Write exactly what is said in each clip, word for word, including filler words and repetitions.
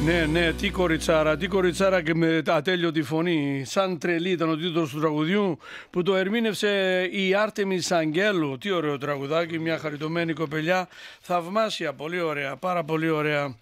Ναι, ναι, τι κοριτσάρα, τι κοριτσάρα και με ατέλειωτη φωνή. Σαν τρελή ήταν ο τίτλος του τραγουδιού που το ερμήνευσε η Άρτεμις Αγγέλου. Τι ωραίο τραγουδάκι, μια χαριτωμένη κοπελιά. Θαυμάσια, πολύ ωραία, πάρα πολύ ωραία.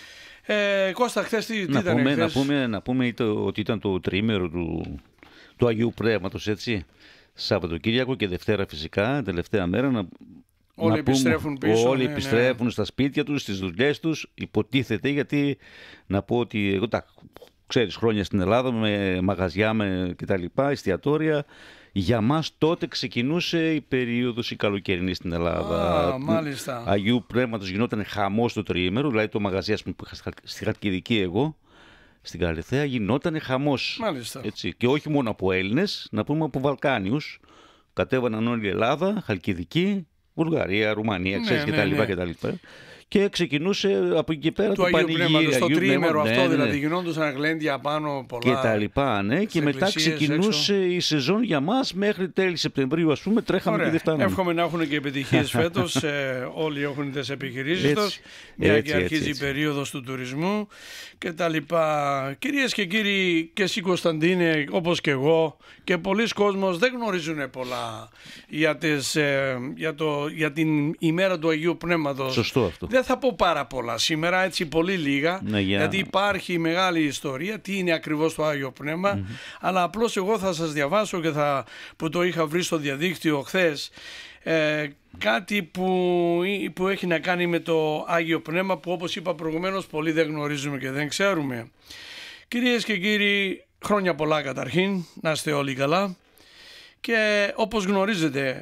Ε, Κώστα, χθες τι, τι να ήταν πούμε, χθες? Να πούμε, να πούμε ότι ήταν το τριήμερο του, του Αγίου Πνεύματος, έτσι. Σαββατοκύριακο και Δευτέρα φυσικά, τελευταία μέρα να... Όλοι να επιστρέφουν πούμε, πίσω. Όλοι ναι, επιστρέφουν ναι. στα σπίτια τους, στις δουλειές τους, υποτίθεται, γιατί να πω ότι εγώ τα ξέρεις χρόνια στην Ελλάδα με μαγαζιά με κτλ, εστιατόρια. Για μας τότε ξεκινούσε η περίοδος η καλοκαιρινή στην Ελλάδα. Α, μάλιστα. Αγίου Πνεύματος γινόταν χαμός το τριήμερο, δηλαδή το μαγαζί που είχα στη Χαλκιδική εγώ, στην Καλιθέα, γινόταν χαμός. Μάλιστα. Έτσι. Και όχι μόνο από Έλληνες, να πούμε από Βαλκάνιους. Κατέβαναν όλη η Ελλάδα, Χαλκιδική, Βουλγαρία, Ρουμανία, ξέρεις, ναι, κτλ. ναι. κτλ. Και ξεκινούσε από εκεί πέρα του το Αγίου πανηγύρι. Πνεύματος, στο τριήμερο αυτό, ναι, ναι. δηλαδή γινόντουσαν γλέντια πάνω πολλά. Και τα λοιπά, ναι. Και μετά εκκλησίες ξεκινούσε έξω. Η σεζόν για μας μέχρι τέλη Σεπτεμβρίου, ας πούμε, τρέχαμε. Ωραία. Και δεν φτάναμε. Εύχομαι να έχουν και επιτυχίες φέτος. ε, όλοι έχουν τις επιχειρήσεις τους. Μια έτσι, και αρχίζει έτσι, έτσι. η περίοδος του τουρισμού και τα λοιπά. Κυρίες και κύριοι, και εσύ Κωνσταντίνε, όπως και εγώ, και πολλοί κόσμος δεν γνωρίζουν πολλά για, τις, ε, για, το, για την ημέρα του Αγίου Πνεύματος. Σωστό αυτό. Δεν θα πω πάρα πολλά σήμερα, έτσι πολύ λίγα, Ναι, για... γιατί υπάρχει μεγάλη ιστορία, τι είναι ακριβώς το Άγιο Πνεύμα, mm-hmm. αλλά απλώς εγώ θα σας διαβάσω και θα, που το είχα βρει στο διαδίκτυο χθες, ε, κάτι που, που έχει να κάνει με το Άγιο Πνεύμα που, όπως είπα προηγουμένως, πολλοί δεν γνωρίζουμε και δεν ξέρουμε. Κυρίες και κύριοι, χρόνια πολλά καταρχήν, να είστε όλοι καλά, και όπως γνωρίζετε,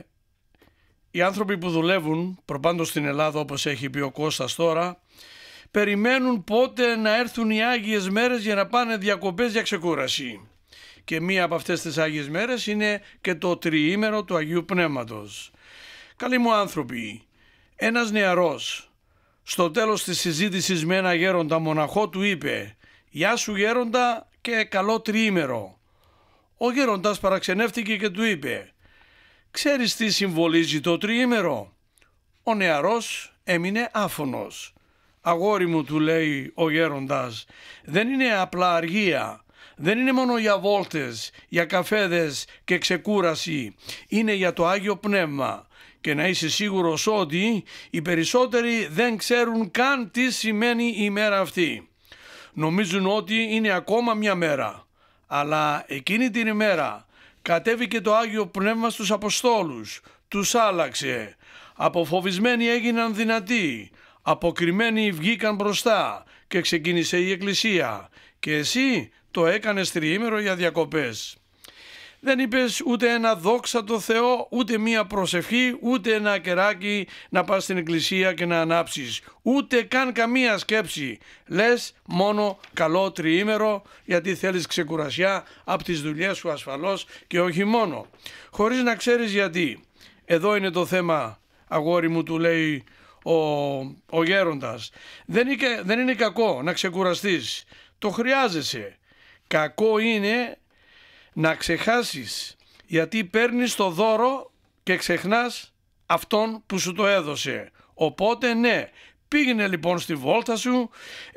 οι άνθρωποι που δουλεύουν προπάντως στην Ελλάδα, όπως έχει πει ο Κώστας τώρα, περιμένουν πότε να έρθουν οι Άγιες μέρες για να πάνε διακοπές για ξεκούραση. Και μία από αυτές τις Άγιες μέρες είναι και το τριήμερο του Αγίου Πνεύματος. Καλοί μου άνθρωποι, ένας νεαρός στο τέλος της συζήτησης με ένα γέροντα μοναχό του είπε «Γεια σου γέροντα και καλό τριήμερο». Ο γέροντας παραξενεύτηκε και του είπε «Ξέρεις τι συμβολίζει το τριήμερο?» Ο νεαρός έμεινε άφωνος. «Αγόρι μου», του λέει ο γέροντας, «δεν είναι απλά αργία, δεν είναι μόνο για βόλτες, για καφέδες και ξεκούραση, είναι για το Άγιο Πνεύμα. Και να είσαι σίγουρος ότι οι περισσότεροι δεν ξέρουν καν τι σημαίνει η ημέρα αυτή. Νομίζουν ότι είναι ακόμα μια μέρα, αλλά εκείνη την ημέρα κατέβηκε το Άγιο Πνεύμα στους Αποστόλους, τους άλλαξε, αποφοβισμένοι έγιναν δυνατοί, αποκριμένοι βγήκαν μπροστά και ξεκίνησε η Εκκλησία και εσύ το έκανες τριήμερο για διακοπές. Δεν είπες ούτε ένα δόξα τω Θεώ, ούτε μία προσευχή, ούτε ένα κεράκι να πας στην εκκλησία και να ανάψεις. Ούτε καν καμία σκέψη. Λες μόνο καλό τριήμερο γιατί θέλεις ξεκουρασιά από τις δουλειές σου ασφαλώς και όχι μόνο. Χωρίς να ξέρεις γιατί. Εδώ είναι το θέμα, αγόρι μου, του λέει ο, ο γέροντας. Δεν είναι, δεν είναι κακό να ξεκουραστείς. Το χρειάζεσαι. Κακό είναι να ξεχάσεις, γιατί παίρνεις το δώρο και ξεχνάς αυτόν που σου το έδωσε. Οπότε ναι, πήγαινε λοιπόν στη βόλτα σου,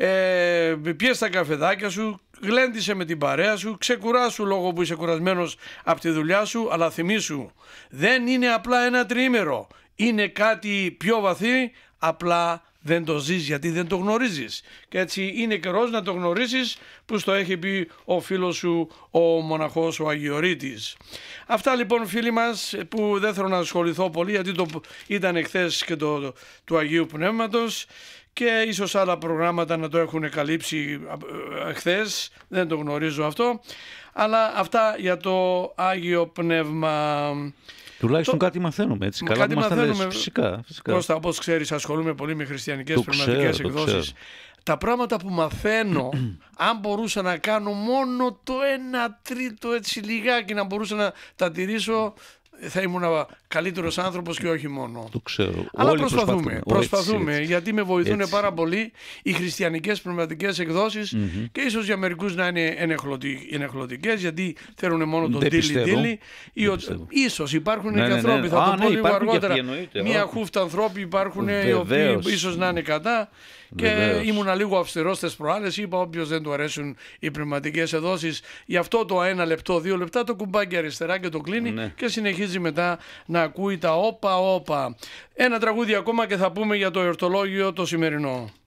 ε, πιες τα καφεδάκια σου, γλέντισε με την παρέα σου, ξεκουράσου λόγω που είσαι κουρασμένος από τη δουλειά σου, αλλά θυμήσου, δεν είναι απλά ένα τριήμερο, είναι κάτι πιο βαθύ, απλά δεν το ζεις γιατί δεν το γνωρίζεις. Και έτσι είναι καιρός να το γνωρίσεις, που στο έχει πει ο φίλος σου ο μοναχός ο Αγιορείτης. Αυτά λοιπόν φίλοι μας, που δεν θέλω να ασχοληθώ πολύ γιατί το ήταν εχθές και το, του Αγίου Πνεύματος και ίσως άλλα προγράμματα να το έχουν καλύψει εχθές, δεν το γνωρίζω αυτό, αλλά αυτά για το Άγιο Πνεύμα. Τουλάχιστον το... κάτι μαθαίνουμε, έτσι. Καλά κάτι που μας μαθαίνουμε. τα λες, φυσικά, φυσικά. Κώστα, όπως ξέρεις, ασχολούμαι πολύ με χριστιανικές το πνευματικές ξέρω, εκδόσεις. Τα πράγματα που μαθαίνω, αν μπορούσα να κάνω μόνο το ένα τρίτο έτσι λιγάκι, να μπορούσα να τα τηρήσω, θα ήμουν καλύτερος άνθρωπος και όχι μόνο. Το ξέρω. Αλλά Όλοι προσπαθούμε, προσπαθούμε, προσπαθούμε έτσι, γιατί με βοηθούν έτσι. πάρα πολύ οι χριστιανικές πνευματικές εκδόσεις mm-hmm. και ίσως για μερικούς να είναι ενεχλωτικές γιατί θέλουν μόνο τον τίλι-τίλι. Ίσως υπάρχουν ναι, και ναι, ανθρώποι, ναι. θα Α, το πω ναι, λίγο αργότερα. Μία χούφτα ανθρώποι υπάρχουν οι οποίοι ίσως να είναι κατά Και Βεβαίως. ήμουνα λίγο αυστηρός στις προάλλες. Είπα: όποιος δεν του αρέσουν οι πνευματικές εδόσεις, γι' αυτό το ένα λεπτό, δύο λεπτά το κουμπάκι αριστερά και το κλείνει, Ναι. και συνεχίζει μετά να ακούει τα όπα όπα. Ένα τραγούδι ακόμα και θα πούμε για το εορτολόγιο το σημερινό.